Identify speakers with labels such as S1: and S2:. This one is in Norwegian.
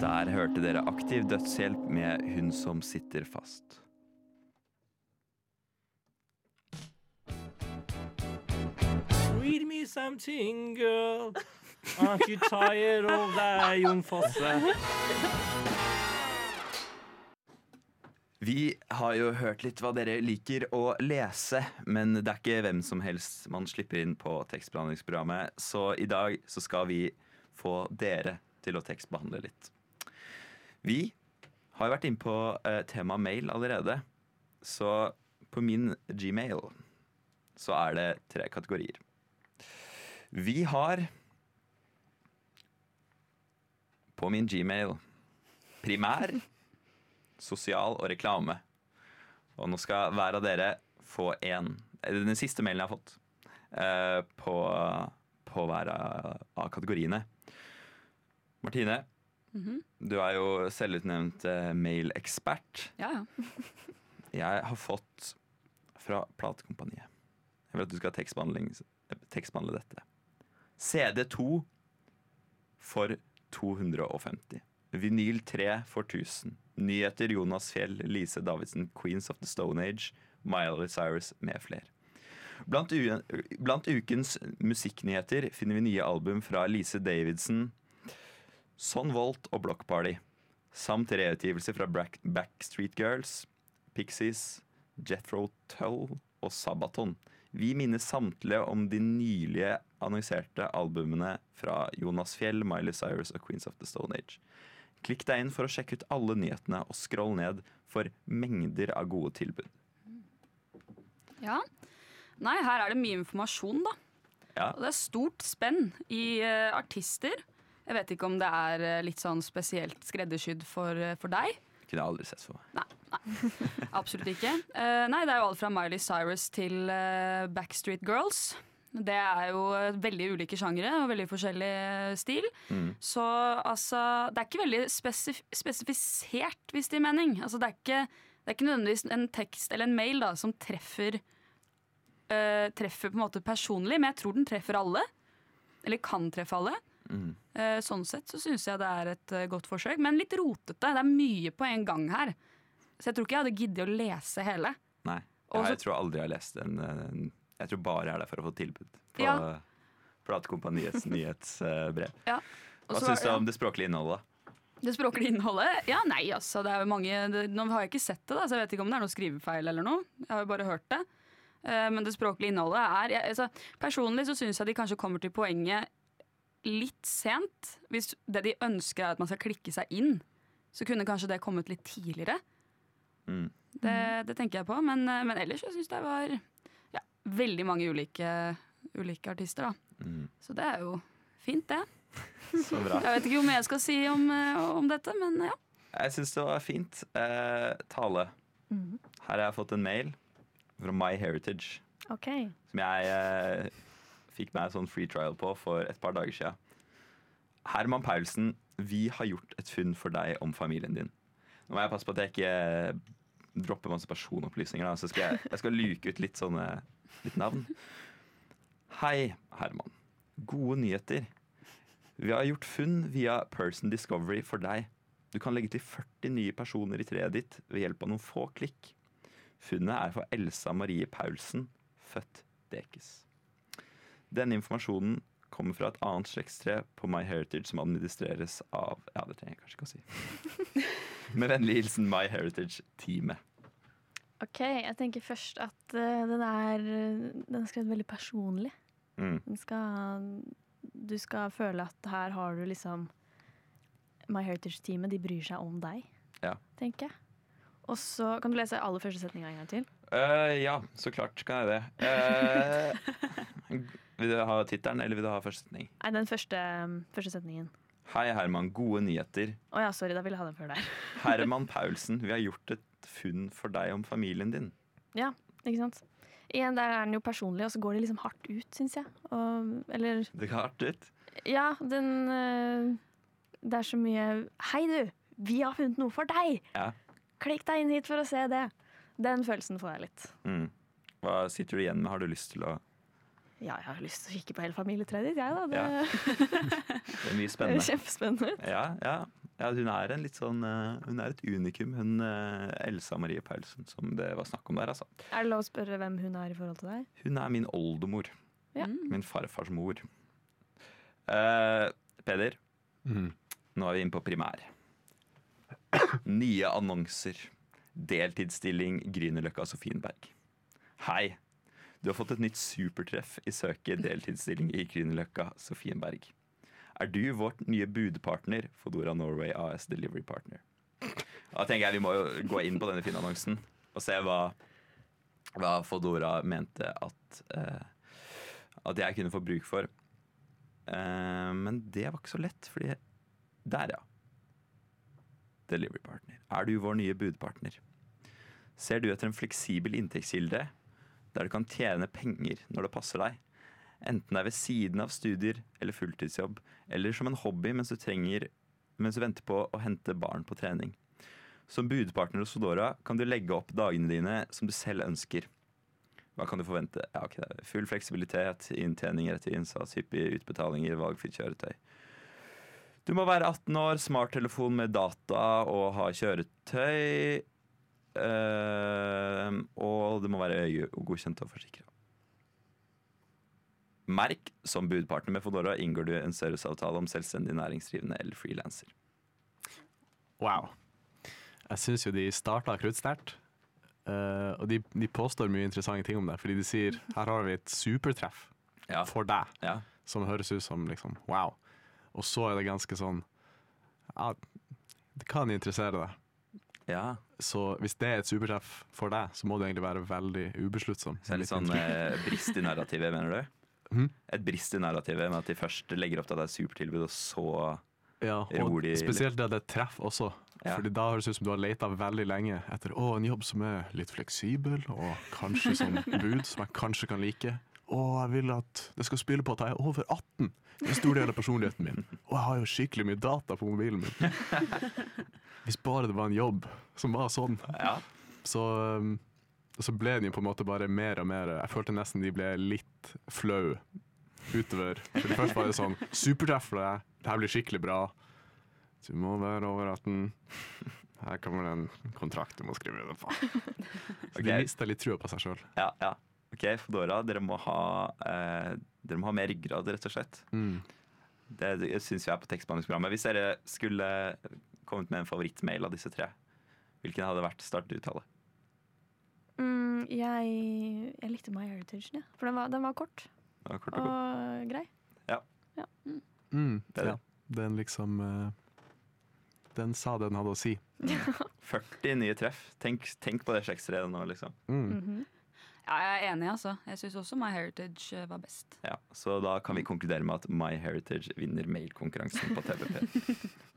S1: Der hørte dere Aktiv dødshjelp med Hun som sitter fast.
S2: Read me something, girl. Aren't you tired of that, Jon Fosse?
S1: Vi har jo hørt litt hva dere liker å lese, men det er ikke hvem som helst man slipper inn på tekstbehandlingsprogrammet. Så i dag så skal vi få dere til å tekstbehandle litt. Vi har jo vært inne på tema mail allerede, så på min Gmail så er det 3 kategorier. Vi har på min Gmail primær, sosial og reklame. Og nå skal hver av dere få den siste mailen jeg har fått på hver av kategoriene. Martine, du er jo selvutnevnt mailekspert.
S3: Ja.
S1: Jeg har fått fra platekompaniet. Jeg vil at du skal tekstbehandle dette. CD2 for 250. Vinyl 3 for 1000. Nyheter Jonas Fjell, Lise Davidsen, Queens of the Stone Age, Miley Cyrus med flere. Blant ukens musikknyheter finner vi nye album fra Lise Davidsen, Son Volt og Block Party, samt reutgivelser fra Backstreet Girls, Pixies, Jethro Tull og Sabaton. Vi minner samtlige om de nylige annonserte albumene fra Jonas Fjell, Miley Cyrus og Queens of the Stone Age. Klikk deg inn for å sjekke ut alle nyhetene og scroll ned for mengder av gode tilbud.
S3: Ja. Nei, her er det mye informasjon, da.
S1: Ja.
S3: Og det er stort spenn i artister. Jeg vet ikke om det er litt sånn spesielt skreddersydd for deg.
S1: Kunne jeg aldri sett for meg.
S3: Nei, absolutt ikke. Nei, det er jo alt fra Miley Cyrus til Backstreet Girls. Det er jo veldig ulike sjangere og veldig forskjellig stil. Så altså, det er ikke veldig spesifisert, hvis det gir mening. Altså, det er ikke nødvendigvis en tekst eller en mail da, som treffer på en måte personlig, men jeg tror den treffer alle. Eller kan treffe alle. Sånn sett så synes jeg det er et godt forsøk, men litt rotete. Det er mye på en gang her. Så jeg tror ikke jeg hadde giddet å lese hele.
S1: Nei, jeg tror aldri jeg har lest en jeg tror bare jeg er der for å få tilbud på platekompaniets nyhetsbrev.
S3: Ja.
S1: Hva synes du om det språklige innholdet?
S3: Det språklige innholdet? Ja, nei, altså, det er jo mange nå har jeg ikke sett det da, så jeg vet ikke om det er noe skrivefeil eller noe. Jeg har jo bare hørt det. Men det språklige innholdet altså, personlig så synes jeg de kanskje kommer til poenget litt sent. Hvis det de ønsker er at man skal klikke seg inn, så kunne kanskje det kommet litt tidligere. Det tenker jeg på, men ellers jeg synes det var veldig mange ulike artister da. Så det er jo fint det.
S1: Så bra.
S3: Jeg vet ikke hvor mye jeg skal si om dette, men ja.
S1: Jeg synes det var fint. Tale. Her har jeg fått en mail fra MyHeritage.
S4: Okay.
S1: Som jeg fikk meg sånn free trial på for et par dager siden. Herman Paulsen, vi har gjort et funn for deg om familien din. Nå må jeg passe på at jeg ikke dropper masse personopplysninger da, så skal jeg skal luke ut litt navn. Hei, Herman. Gode nyheter. Vi har gjort funn via Person Discovery for deg. Du kan legge til 40 nye personer i treet ditt ved hjelp av noen få klikk. Funnet er for Elsa Marie Paulsen, født Dekes. Denne informasjonen kommer fra et annet slektstre på MyHeritage som administreres av det trenger jeg kanskje ikke å si. Med vennlig hilsen MyHeritage-teamet.
S4: Ok, jeg tenker først at den er skrevet veldig personlig. Du skal føle at her har du liksom MyHeritage-teamet, de bryr seg om deg, tenker jeg. Og så kan du lese aller første setningen en gang til.
S1: Ja, så klart kan jeg det. Vil du ha tittelen, eller vil du ha første setning?
S4: Nei, den første setningen.
S1: Hei Herman, gode nyheter.
S4: Åja, sorry, da vil jeg ha den før der.
S1: Herman Paulsen, vi har gjort et funn for deg om familien din.
S4: Ja, ikke sant? Igjen, der er den jo personlig, og så går det liksom hardt ut, synes jeg. Eller...
S1: Det går hardt ut?
S4: Ja, det er så mye... Hei du, vi har funnet noe for deg!
S1: Ja.
S4: Klikk deg inn hit for å se det. Den følelsen får jeg litt.
S1: Hva sitter du igjen med? Har du lyst til å
S4: Ja, jeg har lyst til å kikke på hele familietreet ditt, jeg da. Det,
S1: Det er mye
S4: det er
S1: spennende.
S4: kjempespennende.
S1: Ja, hun er en litt sånn hun er et unikum, hun Elsa Marie Paulsen, som det var snakk om der, altså.
S4: Er det lov å spørre hvem hun er i forhold til deg?
S1: Hun er min oldemor.
S4: Ja.
S1: Min farfars mor. Peder,
S5: Mhm.
S1: nå er vi inne på primær. Nye annonser. Deltidsstilling Grünerløkka Sofienberg. Hei, du har fått et nytt supertreff i søket deltidsstilling i Grünerløkka Sofienberg. Er du vårt nye budpartner, Fodora Norway AS Delivery Partner? Da tenker jeg vi må jo gå inn på denne fine annonsen og se hva Fodora mente at jeg kunne få bruk for. Men det var ikke så lett, fordi der, ja. Delivery Partner. Er du vår nye budpartner? Ser du etter en fleksibel inntektskilde der du kan tjene penger når det passer deg? Enten det er ved siden av studier eller fulltidsjobb, eller som en hobby mens du venter på å hente barn på trening. Som budpartner hos Fodora kan du legge opp dagene dine som du selv ønsker. Hva kan du forvente? Ja, okay, full fleksibilitet, inntjening etter innsats, hyppige utbetalinger, valgfritt kjøretøy. Du må være 18 år, smarttelefon med data og ha kjøretøy. Og det må være godkjent og forsikret. Merk, som budpartner med Fodora inngår du en serviceavtale om selvstendig næringsdrivende eller freelancer.
S5: Wow. Jeg synes jo de startet kruttsterkt. Og de påstår mye interessante ting om det, fordi de sier her har vi et supertreff for deg, som høres ut som liksom, wow. Og så er det ganske sånn, ja, det kan interessere deg.
S1: Ja.
S5: Så hvis det er et supertreff for deg, så må det egentlig være veldig ubesluttsom.
S1: Så det er litt sånn brist i narrativet, mener du? Et brist i narrativet med at de først legger opp til at det er supertilbud, og så ror de.
S5: Spesielt det er treff også. Fordi da høres det ut som du har letet veldig lenge etter en jobb som er litt fleksibel, og kanskje som bud, som jeg kanskje kan like. Jeg vil at det skal spille på at jeg er over 18. Det er en stor del av personligheten min. Og jeg har jo skikkelig mye data på mobilen min. Hvis bare det var en jobb som var sånn, så ble den jo på en måte bare mer og mer. Jeg følte nesten de ble litt flau utover. For først var det sånn, supertreff for deg, det her blir skikkelig bra. Du må være over 18. Her kommer det en kontrakt du må skrive det på. Så de mistet litt trua på seg selv.
S1: Ja. Ok, Fodora, dere må ha mer ryggrad, rett og slett. Det synes vi er på tekstbehandlingsprogrammet. Hvis dere skulle kommet med en favorittmail av disse tre, hvilken hadde vært startuttale?
S4: Jeg likte My Heritage, for den var kort.
S1: Kort og
S4: god. Grei.
S1: Ja.
S5: Den liksom den sa det den hadde å si.
S1: 40 nye treff. Tenk på det slektstreet nå, liksom.
S3: Ja, jeg er enig, altså. Jeg synes også My Heritage var best.
S1: Ja, så da kan vi konkludere med at My Heritage vinner mailkonkurransen på TBP.